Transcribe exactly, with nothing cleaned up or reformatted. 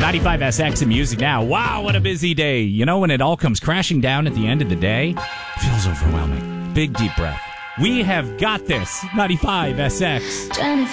ninety-five S X and music now. Wow, what a busy day. You know, when it all comes crashing down at the end of the day, it feels overwhelming. Big deep breath. We have got this. ninety-five S X.